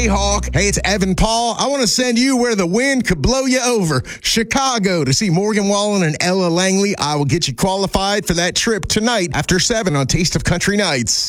Hey, Hawk. Hey, it's Evan Paul. I want to send you where the wind could blow you over. Chicago to see Morgan Wallen and Ella Langley. I will get you qualified for that trip tonight after 7 on Taste of Country Nights.